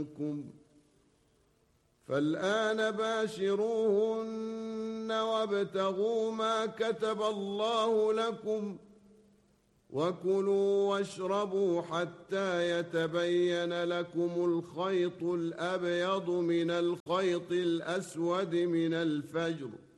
منكم فالآن باشروهن وابتغوا ما كتب الله لكم وكلوا واشربوا حتى يتبين لكم الخيط الأبيض من الخيط الأسود من الفجر